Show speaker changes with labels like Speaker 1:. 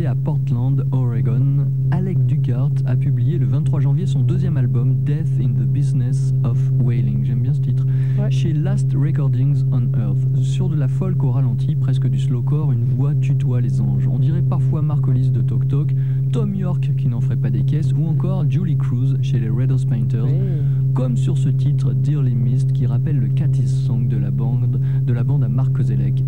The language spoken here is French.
Speaker 1: à Portland, Oregon, Alec Ducart a publié le 23 janvier son deuxième album Death in the Business of Wailing, j'aime bien ce titre, chez Last Recordings on Earth. Sur de la folk au ralenti, presque du slowcore, une voix tutoie les anges. On dirait parfois Mark Hollis de Talk Talk, Tom York qui n'en ferait pas des caisses, ou encore Julie Cruz chez les Red House Painters, comme sur ce titre Dearly Missed qui rappelle le Cathy's Song de la bande à Mark Kozelek.